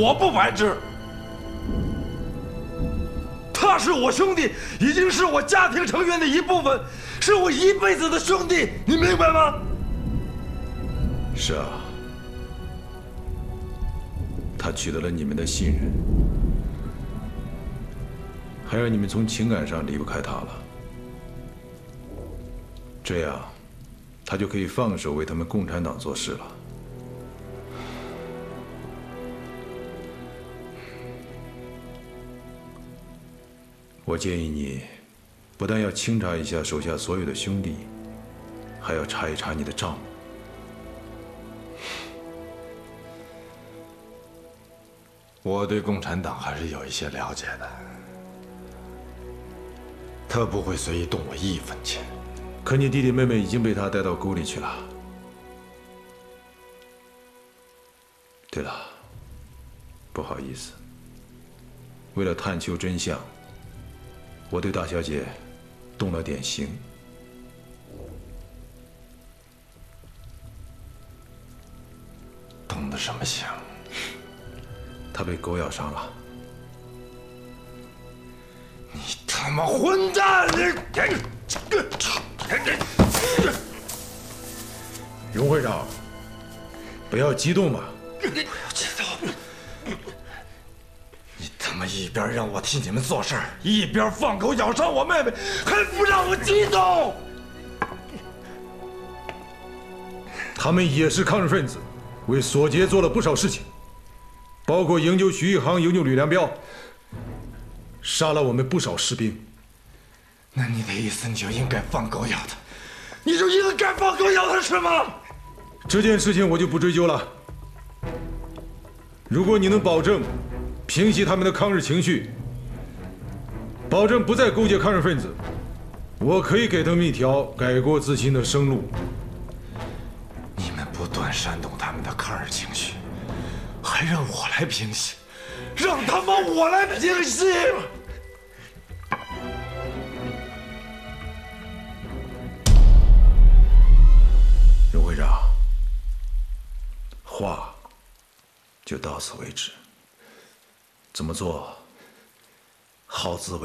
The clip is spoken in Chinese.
我不排斥。他是我兄弟，已经是我家庭成员的一部分，是我一辈子的兄弟，你明白吗？ 是啊，他取得了你们的信任，还让你们从情感上离不开他了。这样，他就可以放手为他们共产党做事了。我建议你，不但要清查一下手下所有的兄弟，还要查一查你的账目。 我对共产党还是有一些了解的，他不会随意动我一分钱。 可你弟弟妹妹已经被他带到沟里去了。对了，不好意思，为了探求真相，我对大小姐动了点刑。 动的什么刑？ 她被狗咬伤了。 你他妈混蛋！ 荣会长，不要激动嘛。 不要激动！你他妈一边让我替你们做事儿，一边放狗咬伤我妹妹，还不让我激动！ 他们也是抗日分子，为索捷做了不少事情，包括营救徐一航、营救吕良彪，杀了我们不少士兵。 那你的意思，你就应该放狗咬他，你就应该放狗咬他是吗？ 这件事情我就不追究了。如果你能保证平息他们的抗日情绪，保证不再勾结抗日分子，我可以给他们一条改过自新的生路。 你们不断煽动他们的抗日情绪，还让我来平息，让他妈我来平息！ 荣会长，话就到此为止。怎么做，好自为